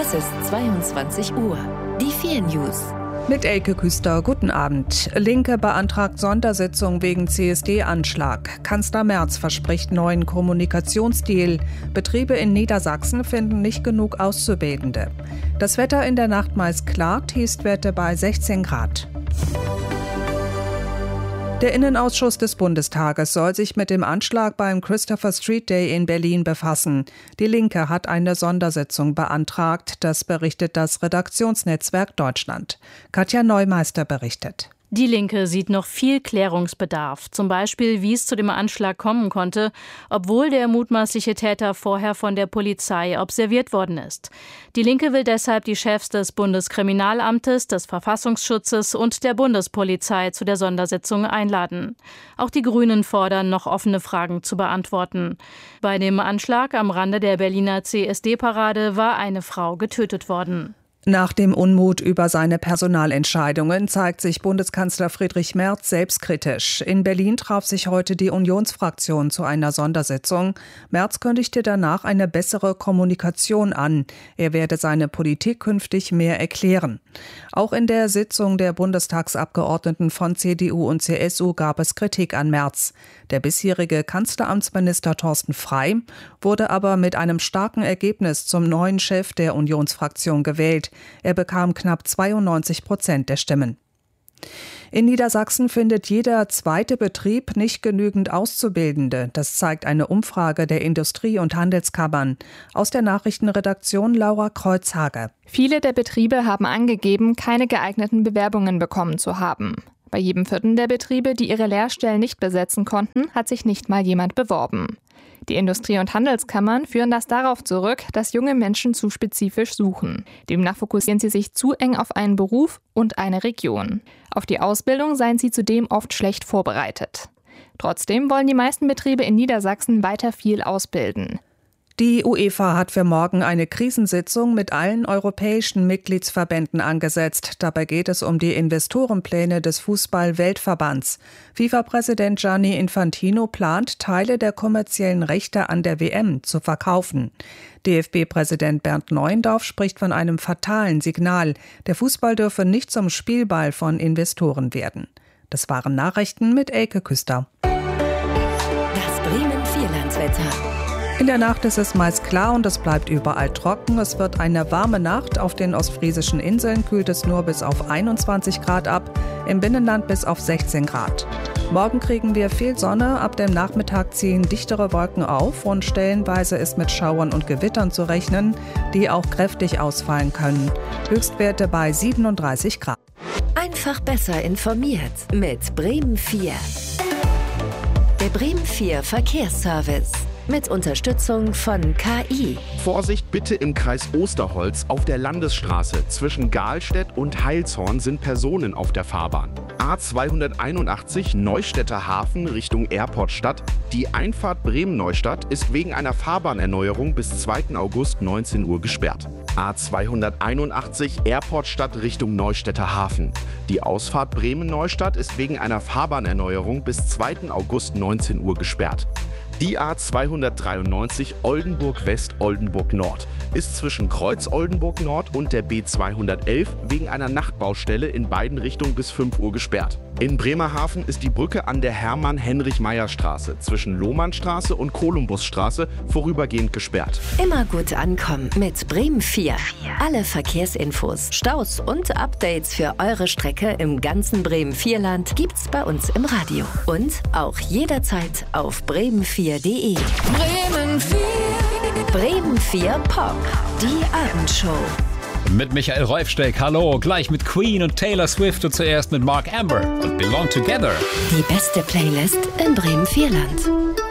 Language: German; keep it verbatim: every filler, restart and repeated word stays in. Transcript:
Es ist zweiundzwanzig Uhr. Die vier News. Mit Elke Küster, guten Abend. Linke beantragt Sondersitzung wegen C S D-Anschlag. Kanzler Merz verspricht neuen Kommunikationsdeal. Betriebe in Niedersachsen finden nicht genug Auszubildende. Das Wetter in der Nacht meist klar, Tiefstwerte bei sechzehn Grad. Der Innenausschuss des Bundestages soll sich mit dem Anschlag beim Christopher Street Day in Berlin befassen. Die Linke hat eine Sondersitzung beantragt. Das berichtet das Redaktionsnetzwerk Deutschland. Katja Neumeister berichtet. Die Linke sieht noch viel Klärungsbedarf. Zum Beispiel, wie es zu dem Anschlag kommen konnte, obwohl der mutmaßliche Täter vorher von der Polizei observiert worden ist. Die Linke will deshalb die Chefs des Bundeskriminalamtes, des Verfassungsschutzes und der Bundespolizei zu der Sondersitzung einladen. Auch die Grünen fordern, noch offene Fragen zu beantworten. Bei dem Anschlag am Rande der Berliner C S D-Parade war eine Frau getötet worden. Nach dem Unmut über seine Personalentscheidungen zeigt sich Bundeskanzler Friedrich Merz selbstkritisch. In Berlin traf sich heute die Unionsfraktion zu einer Sondersitzung. Merz kündigte danach eine bessere Kommunikation an. Er werde seine Politik künftig mehr erklären. Auch in der Sitzung der Bundestagsabgeordneten von C D U und C S U gab es Kritik an Merz. Der bisherige Kanzleramtsminister Thorsten Frey wurde aber mit einem starken Ergebnis zum neuen Chef der Unionsfraktion gewählt. Er bekam knapp zweiundneunzig Prozent der Stimmen. In Niedersachsen findet jeder zweite Betrieb nicht genügend Auszubildende. Das zeigt eine Umfrage der Industrie- und Handelskammern. Aus der Nachrichtenredaktion Laura Kreuzhage. Viele der Betriebe haben angegeben, keine geeigneten Bewerbungen bekommen zu haben. Bei jedem vierten der Betriebe, die ihre Lehrstellen nicht besetzen konnten, hat sich nicht mal jemand beworben. Die Industrie- und Handelskammern führen das darauf zurück, dass junge Menschen zu spezifisch suchen. Demnach fokussieren sie sich zu eng auf einen Beruf und eine Region. Auf die Ausbildung seien sie zudem oft schlecht vorbereitet. Trotzdem wollen die meisten Betriebe in Niedersachsen weiter viel ausbilden. Die UEFA hat für morgen eine Krisensitzung mit allen europäischen Mitgliedsverbänden angesetzt. Dabei geht es um die Investorenpläne des Fußball-Weltverbands. FIFA-Präsident Gianni Infantino plant, Teile der kommerziellen Rechte an der W M zu verkaufen. D F B-Präsident Bernd Neuendorf spricht von einem fatalen Signal. Der Fußball dürfe nicht zum Spielball von Investoren werden. Das waren Nachrichten mit Elke Küster. Das Bremen-Vierlandswetter. In der Nacht ist es meist klar und es bleibt überall trocken. Es wird eine warme Nacht. Auf den ostfriesischen Inseln kühlt es nur bis auf einundzwanzig Grad ab, im Binnenland bis auf sechzehn Grad. Morgen kriegen wir viel Sonne, ab dem Nachmittag ziehen dichtere Wolken auf und stellenweise ist mit Schauern und Gewittern zu rechnen, die auch kräftig ausfallen können. Höchstwerte bei siebenunddreißig Grad. Einfach besser informiert mit Bremen vier. Der Bremen vier Verkehrsservice. Mit Unterstützung von K I. Vorsicht bitte im Kreis Osterholz auf der Landesstraße. Zwischen Gahlstedt und Heilshorn sind Personen auf der Fahrbahn. A zweihunderteinundachtzig Neustädter Hafen Richtung Airportstadt. Die Einfahrt Bremen-Neustadt ist wegen einer Fahrbahnerneuerung bis zweiten August neunzehn Uhr gesperrt. A zweihunderteinundachtzig Airportstadt Richtung Neustädter Hafen. Die Ausfahrt Bremen-Neustadt ist wegen einer Fahrbahnerneuerung bis zweiten August neunzehn Uhr gesperrt. Die A zweihundertdreiundneunzig Oldenburg West Oldenburg Nord ist zwischen Kreuz Oldenburg Nord und der B zweihundertelf wegen einer Nachtbaustelle in beiden Richtungen bis fünf Uhr gesperrt. In Bremerhaven ist die Brücke an der Hermann-Heinrich-Meyer-Straße zwischen Lohmannstraße und Kolumbusstraße vorübergehend gesperrt. Immer gut ankommen mit Bremen vier. Alle Verkehrsinfos, Staus und Updates für eure Strecke im ganzen Bremen-Vierland gibt's bei uns im Radio. Und auch jederzeit auf bremen vier punkt de. Bremen vier. Bremen vier Pop. Die Abendshow. Mit Michael Reufsteck, hallo, gleich mit Queen und Taylor Swift und zuerst mit Mark Amber und Belong Together. Die beste Playlist im Bremen-Vierland.